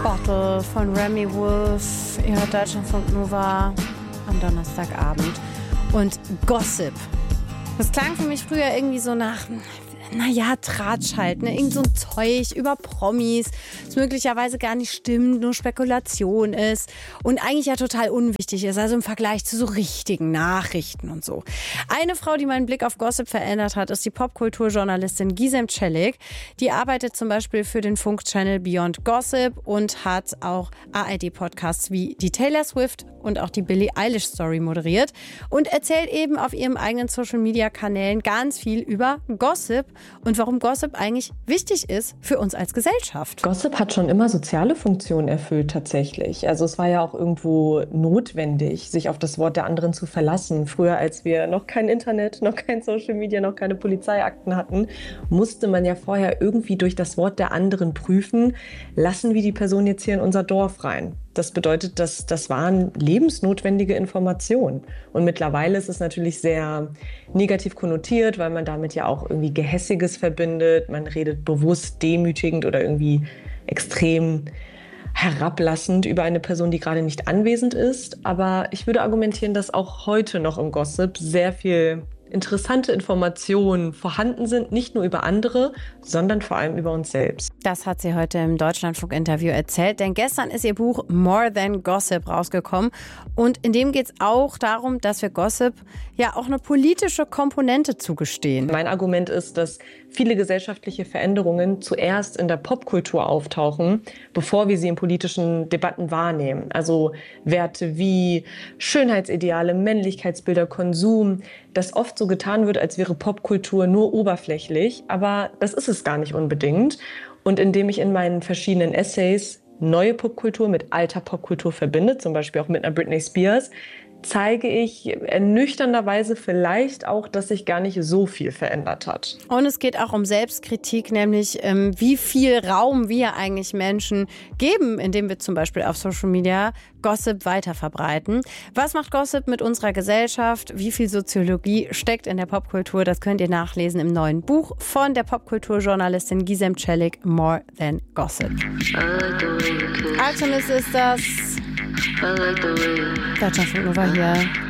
Bottle von Remy Wolf. Ihr hört Deutschlandfunk Nova am Donnerstagabend. Und Gossip. Das klang für mich früher irgendwie so nach, Tratsch halt, ne? Irgend so ein Zeug über Promis, das möglicherweise gar nicht stimmt, nur Spekulation ist und eigentlich ja total unwichtig ist, also im Vergleich zu so richtigen Nachrichten und so. Eine Frau, die meinen Blick auf Gossip verändert hat, ist die Popkulturjournalistin Gizem Celik. Die arbeitet zum Beispiel für den Funk-Channel Beyond Gossip und hat auch ARD-Podcasts wie die Taylor Swift und auch die Billie Eilish Story moderiert und erzählt eben auf ihrem eigenen Social-Media-Kanälen ganz viel über Gossip und warum Gossip eigentlich wichtig ist für uns als Gesellschaft. Gossip hat schon immer soziale Funktionen erfüllt tatsächlich. Also es war ja auch irgendwo notwendig, sich auf das Wort der anderen zu verlassen. Früher, als wir noch kein Internet, noch kein Social Media, noch keine Polizeiakten hatten, musste man ja vorher irgendwie durch das Wort der anderen prüfen, lassen wir die Person jetzt hier in unser Dorf rein. Das bedeutet, dass das waren lebensnotwendige Informationen. Und mittlerweile ist es natürlich sehr negativ konnotiert, weil man damit ja auch irgendwie Gehässiges verbindet. Man redet bewusst demütigend oder irgendwie extrem herablassend über eine Person, die gerade nicht anwesend ist. Aber ich würde argumentieren, dass auch heute noch im Gossip sehr viel interessante Informationen vorhanden sind, nicht nur über andere, sondern vor allem über uns selbst. Das hat sie heute im Deutschlandfunk-Interview erzählt, denn gestern ist ihr Buch More Than Gossip rausgekommen und in dem geht es auch darum, dass wir Gossip ja auch eine politische Komponente zugestehen. Mein Argument ist, dass viele gesellschaftliche Veränderungen zuerst in der Popkultur auftauchen, bevor wir sie in politischen Debatten wahrnehmen. Also Werte wie Schönheitsideale, Männlichkeitsbilder, Konsum, dass oft so getan wird, als wäre Popkultur nur oberflächlich, aber das ist es gar nicht unbedingt. Und indem ich in meinen verschiedenen Essays neue Popkultur mit alter Popkultur verbinde, zum Beispiel auch mit einer Britney Spears, zeige ich ernüchternderweise vielleicht auch, dass sich gar nicht so viel verändert hat. Und es geht auch um Selbstkritik, nämlich wie viel Raum wir eigentlich Menschen geben, indem wir zum Beispiel auf Social Media Gossip weiterverbreiten. Was macht Gossip mit unserer Gesellschaft? Wie viel Soziologie steckt in der Popkultur? Das könnt ihr nachlesen im neuen Buch von der Popkulturjournalistin Gizem Celik, More Than Gossip. Artemis ist das. Deutschlandfunk Nova hier.